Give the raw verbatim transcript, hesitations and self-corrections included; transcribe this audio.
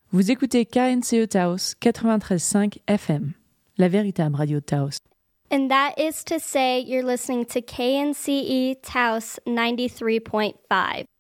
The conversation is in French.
Vous écoutez K N C E Taos quatre-vingt-treize virgule cinq F M, la véritable radio de Taos. And that is to say you're listening to K N C E Taos ninety-three point five.